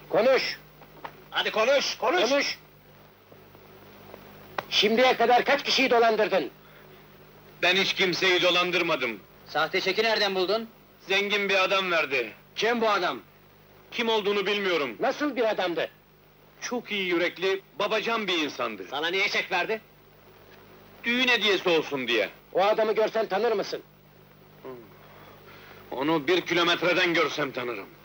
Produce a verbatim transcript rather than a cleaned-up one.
Konuş! Hadi konuş, konuş! Konuş! Şimdiye kadar kaç kişiyi dolandırdın? Ben hiç kimseyi dolandırmadım. Sahte çeki nereden buldun? Zengin bir adam verdi. Kim bu adam? Kim olduğunu bilmiyorum. Nasıl bir adamdı? Çok iyi yürekli, babacan bir insandı. Sana niye çek verdi? Düğün hediyesi olsun diye. O adamı görsen tanır mısın? Onu bir kilometreden görsem tanırım.